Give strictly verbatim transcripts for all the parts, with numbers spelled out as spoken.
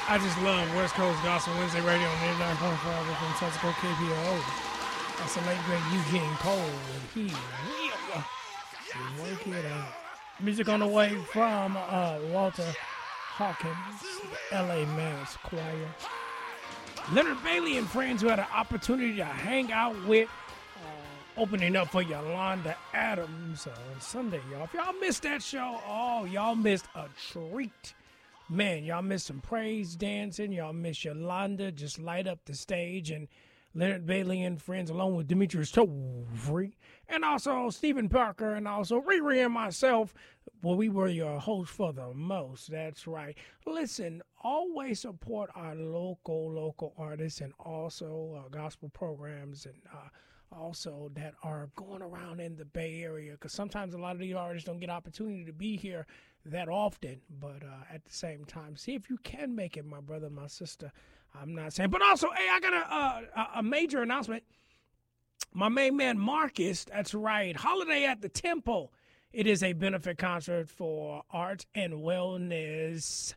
I just love West Coast Gospel Wednesday Radio on eighty-nine point five from Texaco K P O. That's the late great Eugene Cole. He will work it out. Music on the way from uh, Walter Hawkins, the L A Mass Choir. Leonard Bailey and friends who had an opportunity to hang out with, uh, opening up for Yolanda Adams on Sunday, y'all. If y'all missed that show, oh, y'all missed a treat. Man, y'all missed some praise dancing. Y'all missed Yolanda just light up the stage. And Leonard Bailey and friends, along with Demetrius Tovey, and also Stephen Parker, and also Riri and myself, well, we were your hosts for the most. That's right. Listen, always support our local, local artists and also uh, gospel programs and uh, also that are going around in the Bay Area, because sometimes a lot of these artists don't get opportunity to be here that often, but uh, at the same time, see if you can make it, my brother, my sister. I'm not saying, but also, hey, I got a, a, a major announcement. My main man, Marcus, that's right, Holiday at the Temple. It is a benefit concert for arts and wellness,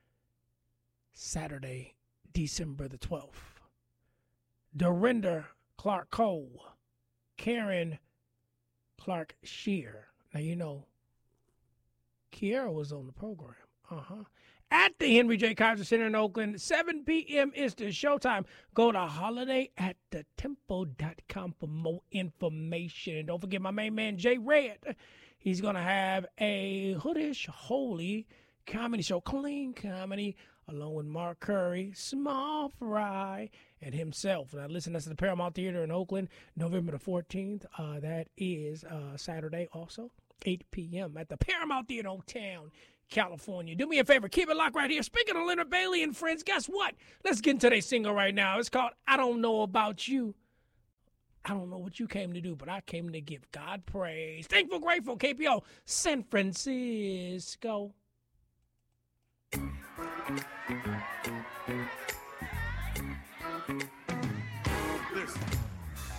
Saturday, December the twelfth. Dorinda Clark Cole, Karen Clark Shear. Now, you know, Kiera was on the program. Uh-huh. At the Henry J. Kaiser Center in Oakland, seven p.m. is the showtime. Go to holiday at the temple dot com for more information. And don't forget my main man, Jay Red. He's going to have a hoodish, holy comedy show, clean comedy, along with Mark Curry, Small Fry, and himself. Now, listen, that's at the Paramount Theater in Oakland, November the fourteenth. Uh, that is uh, Saturday also, eight p.m. at the Paramount Theater in Oaktown, California. Do me a favor, keep it locked right here. Speaking of Leonard Bailey and friends, guess what? Let's get into their single right now. It's called I Don't Know About You. I don't know what you came to do, but I came to give God praise. Thankful, grateful, K P O, San Francisco.